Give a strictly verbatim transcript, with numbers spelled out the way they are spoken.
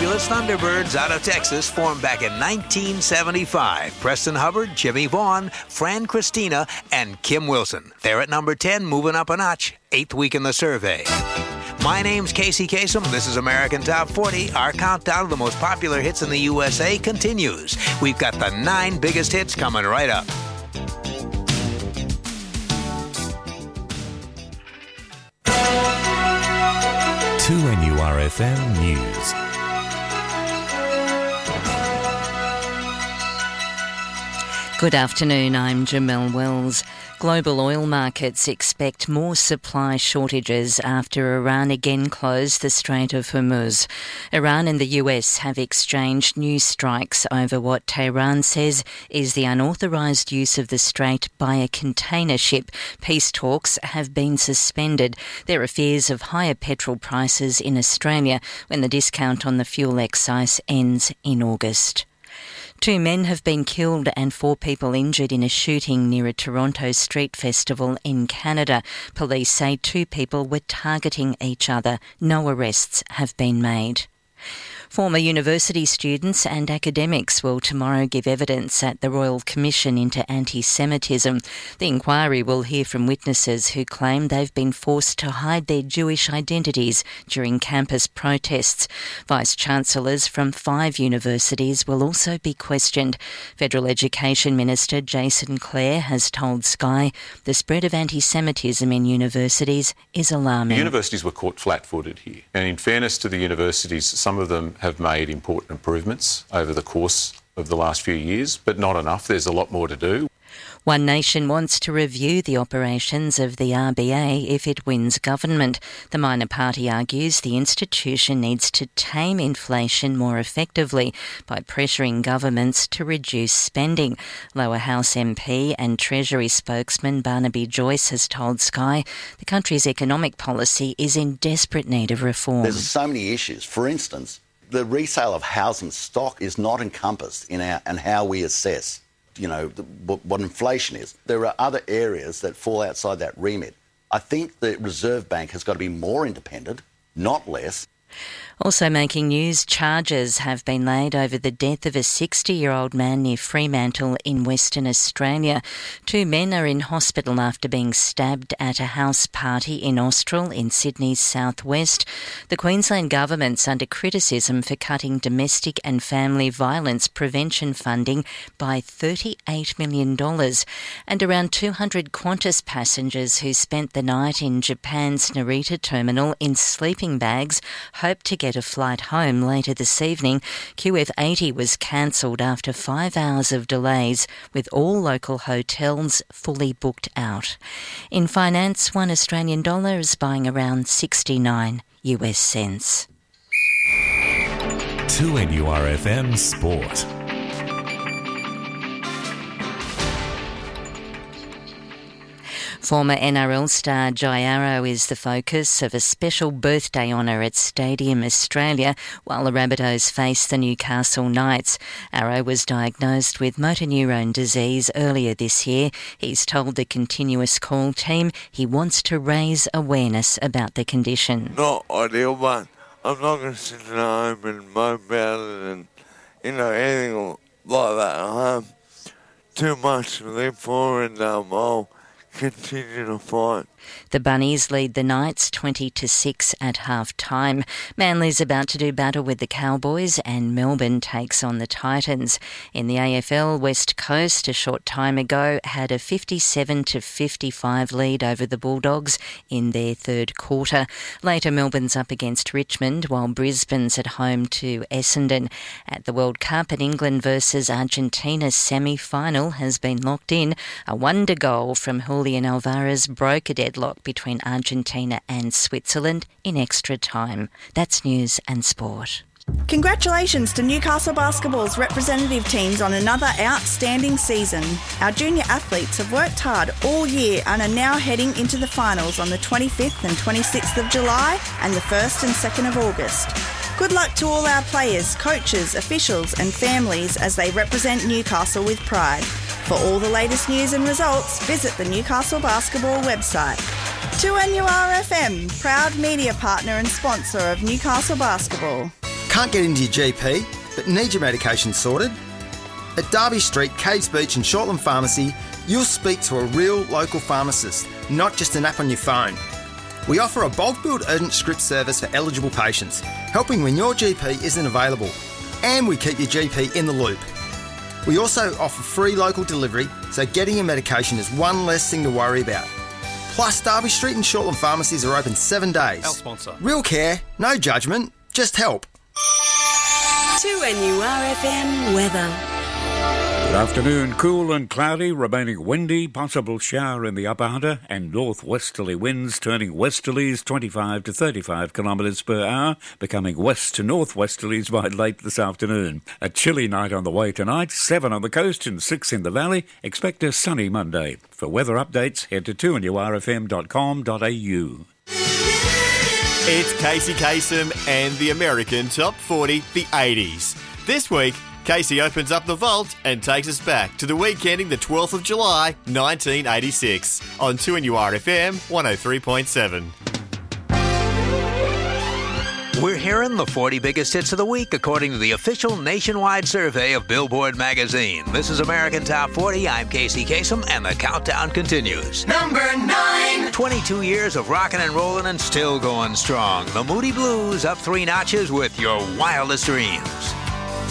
fabulous Thunderbirds out of Texas formed back in nineteen seventy-five. Preston Hubbard, Jimmy Vaughn, Fran Christina, and Kim Wilson. They're at number ten, moving up a notch. Eighth week in the survey. My name's Casey Kasem. This is American Top forty. Our countdown of the most popular hits in the U S A continues. We've got the nine biggest hits coming right up. two N U R F M News. Good afternoon, I'm Jamelle Wells. Global oil markets expect more supply shortages after Iran again closed the Strait of Hormuz. Iran and the U S have exchanged new strikes over what Tehran says is the unauthorised use of the strait by a container ship. Peace talks have been suspended. There are fears of higher petrol prices in Australia when the discount on the fuel excise ends in August. Two men have been killed and four people injured in a shooting near a Toronto street festival in Canada. Police say two people were targeting each other. No arrests have been made. Former university students and academics will tomorrow give evidence at the Royal Commission into Anti-Semitism. The inquiry will hear from witnesses who claim they've been forced to hide their Jewish identities during campus protests. Vice-Chancellors from five universities will also be questioned. Federal Education Minister Jason Clare has told Sky the spread of anti-Semitism in universities is alarming. The universities were caught flat-footed here. And in fairness to the universities, some of them have made important improvements over the course of the last few years, but not enough. There's a lot more to do. One Nation wants to review the operations of the R B A if it wins government. The minor party argues the institution needs to tame inflation more effectively by pressuring governments to reduce spending. Lower House M P and Treasury spokesman Barnaby Joyce has told Sky the country's economic policy is in desperate need of reform. There's so many issues. For instance, the resale of housing stock is not encompassed in our and how we assess, you know, the, what, what inflation is. There are other areas that fall outside that remit. I think the Reserve Bank has got to be more independent, not less. Also making news, charges have been laid over the death of a sixty-year-old man near Fremantle in Western Australia. Two men are in hospital after being stabbed at a house party in Austral in Sydney's southwest. The Queensland government's under criticism for cutting domestic and family violence prevention funding by thirty-eight million dollars. And around two hundred Qantas passengers who spent the night in Japan's Narita terminal in sleeping bags hope to get a flight home later this evening. Q F eighty was cancelled after five hours of delays, with all local hotels fully booked out. In finance, one Australian dollar is buying around sixty-nine U S cents. two N U R F M Sport. Former N R L star Jai Arrow is the focus of a special birthday honour at Stadium Australia while the Rabbitohs face the Newcastle Knights. Arrow was diagnosed with motor neurone disease earlier this year. He's told the Continuous Call team he wants to raise awareness about the condition. Not ideal, but I'm not going to sit at home and moan about it and, you know, anything like that at home. Too much to live for, and um, I'll continue to fight. The Bunnies lead the Knights twenty to six at half-time. Manly's about to do battle with the Cowboys and Melbourne takes on the Titans. In the A F L, West Coast a short time ago had a fifty-seven to fifty-five lead over the Bulldogs in their third quarter. Later, Melbourne's up against Richmond while Brisbane's at home to Essendon. At the World Cup, an England versus Argentina semi-final has been locked in. A wonder goal from Julian Alvarez broke a deadlock between Argentina and Switzerland in extra time. That's news and sport. Congratulations to Newcastle Basketball's representative teams on another outstanding season. Our junior athletes have worked hard all year and are now heading into the finals on the twenty-fifth and twenty-sixth of July and the first and second of August. Good luck to all our players, coaches, officials and families as they represent Newcastle with pride. For all the latest news and results, visit the Newcastle Basketball website. two N U R F M, proud media partner and sponsor of Newcastle Basketball. Can't get into your G P, but need your medication sorted? At Derby Street, Caves Beach and Shortland Pharmacy, you'll speak to a real local pharmacist, not just an app on your phone. We offer a bulk billed urgent script service for eligible patients, helping when your G P isn't available. And we keep your G P in the loop. We also offer free local delivery, so getting your medication is one less thing to worry about. Plus, Derby Street and Shortland Pharmacies are open seven days. Our sponsor. Real care, no judgment, just help. two N U R F M weather. Good afternoon. Cool and cloudy, remaining windy, possible shower in the upper Hunter, and northwesterly winds turning westerlies twenty-five to thirty-five kilometres per hour, becoming west to northwesterlies by late this afternoon. A chilly night on the way tonight, seven on the coast and six in the valley. Expect a sunny Monday. For weather updates, head to two N U R F M dot com dot a u. It's Casey Kasem and the American Top forty, the eighties. This week, Casey opens up the vault and takes us back to the week ending the twelfth of July, nineteen eighty-six, on two N U R F M one oh three point seven. We're hearing the forty biggest hits of the week according to the official nationwide survey of Billboard magazine. This is American Top forty. I'm Casey Kasem, and the countdown continues. Number nine. twenty-two years of rocking and rolling and still going strong. The Moody Blues up three notches with Your Wildest Dreams.